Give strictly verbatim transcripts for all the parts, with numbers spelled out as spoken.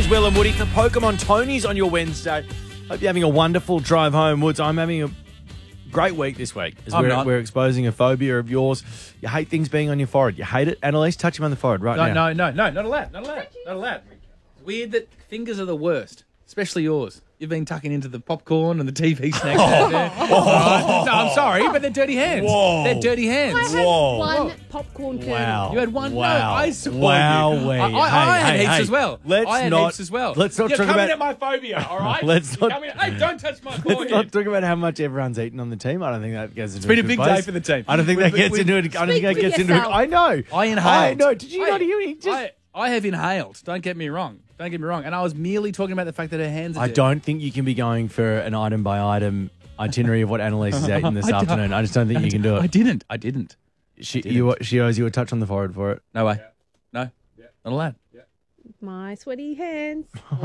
is Will and Woody for Pokemon Tony's on your Wednesday. Hope you're having a wonderful drive home, Woods. I'm having a great week this week. As I'm we're, not. we're exposing a phobia of yours. You hate things being on your forehead. You hate it. Annalise, touch him on the forehead right No, now. no, no, no, not allowed, not allowed, not allowed. It's weird that fingers are the worst, especially yours. You've been tucking into the popcorn and the T V snacks out there. All right. No, I'm sorry, but they're dirty hands. Whoa. They're dirty I hands. had Whoa. one Whoa. popcorn kernel. Wow. You had one? Wow. No, I saw Wow. you. Wait. I, I, I hey, had hey, heaps hey. as well. Let's I had not, heaps as well. Let's not You're talk coming about... at my phobia, all right? Let's You're not- coming at- hey, don't touch my Let's forehead. not talk about how much everyone's eaten on the team. I don't think that gets into It's been a a good big place. day for the team. I don't think We- that we- gets we- into it. I don't think that Speak for gets into it. yourself. I know. I inhaled. I know. Did you I- not hear it? Just... I, I have inhaled. Don't get me wrong. Don't get me wrong. And I was merely talking about the fact that her hands are I dirty. don't think you can be going for an item by item itinerary of what Annalise has eaten this I don't- afternoon. I just don't think you can do I it. didn't. I didn't. She, didn't. you, she owes you a touch on the forehead for it. No way. No. Not allowed. My sweaty hands.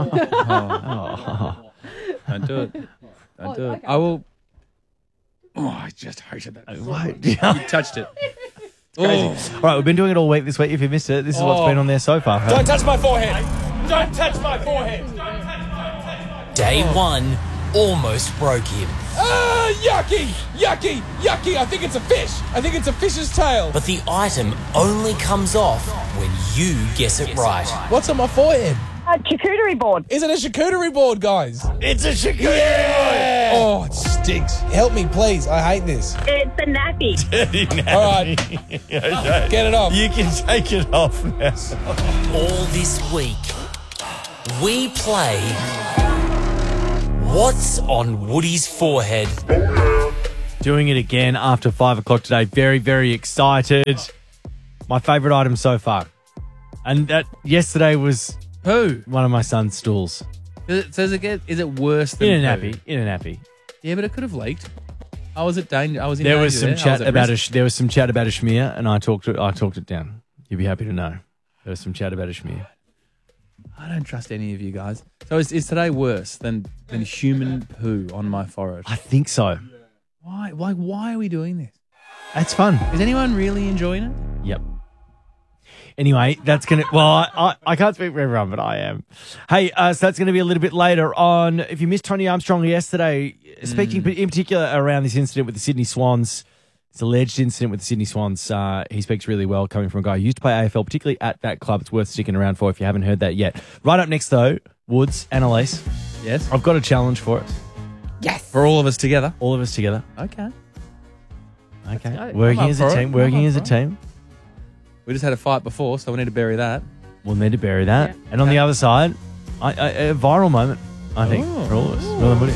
Oh. Don't do it. Don't Oh, do it. okay. I will. Oh, I just hated that. What? You touched it. Crazy. Oh. All right, we've been doing it all week this week. If you missed it, this is what's Oh. been on there so far. huh? Don't touch my forehead. Don't touch my forehead. Day one almost broke him, Ah, yucky, yucky, yucky. I think it's a fish. I think it's a fish's tail. but the item only comes off when you guess it right. What's on my forehead? A charcuterie board. Is it a charcuterie board, guys? It's a charcuterie Yeah! Oh, it stinks. Help me, please. I hate this. It's a nappy. All right. Get it off. You can take it off now. All this week, we play What's on Woody's Forehead? Doing it again after five o'clock today. Very, very excited. My favourite item so far. And that yesterday was Who? one of my son's stools. Does it, does it get? Is it worse than In a poo? nappy. In a nappy. Yeah, but it could have leaked. I was at danger. I was in There danger was some there. I chat was at about a risk. sh- there was some chat about a schmear, and I talked it. I talked it down. You'd be happy to know there was some chat about a schmear. I don't trust any of you guys. So is, is today worse than than human poo on my forehead? I think so. Why? Like, why are we doing this? That's fun. Is anyone really enjoying it? Yep. Anyway, that's going to... Well, I, I, I can't speak for everyone, but I am. Hey, uh, so that's going to be a little bit later on. If you missed Tony Armstrong yesterday, speaking in particular around this incident with the Sydney Swans, it's an alleged incident with the Sydney Swans. Uh, he speaks really well coming from a guy who used to play A F L, particularly at that club. It's worth sticking around for if you haven't heard that yet. Right up next, though, Woods, Annalise, Yes. I've got a challenge for us. For all of us together. All of us together. Okay. Okay. go. Working I'm up as a for it. team. I'm Working up as a for it. team. We just had a fight before, so we need to bury that. We'll need to bury that. Yeah. And on the other side, I, I, a viral moment, I think, Oh. for all of us. Will and Woody.